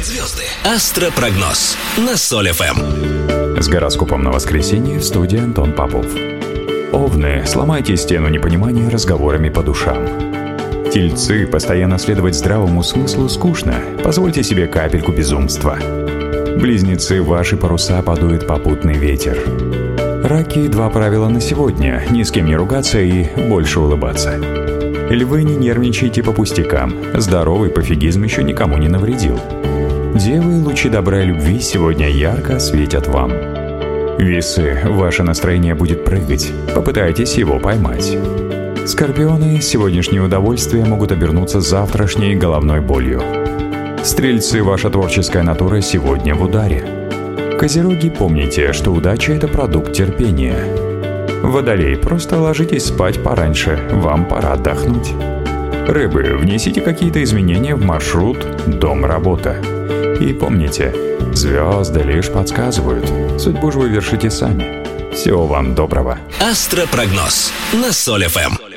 Звезды. Астропрогноз на Соль ФМ. С гороскопом на воскресенье в студии Антон Попов. Овны, сломайте стену непонимания разговорами по душам. Тельцы, постоянно следовать здравому смыслу скучно. Позвольте себе капельку безумства. Близнецы, ваши паруса подует попутный ветер. Раки, 2 правила на сегодня: ни с кем не ругаться и больше улыбаться. Львы, не нервничайте по пустякам. Здоровый пофигизм еще никому не навредил. Девы, лучи добра и любви сегодня ярко светят вам. Весы, ваше настроение будет прыгать. Попытайтесь его поймать. Скорпионы, сегодняшние удовольствия могут обернуться завтрашней головной болью. Стрельцы, ваша творческая натура сегодня в ударе. Козероги, помните, что удача – это продукт терпения. Водолей, просто ложитесь спать пораньше, вам пора отдохнуть. Рыбы, внесите какие-то изменения в маршрут дом-работа. И помните, звезды лишь подсказывают, судьбу же вы вершите сами. Всего вам доброго. Астропрогноз на Соль ФМ.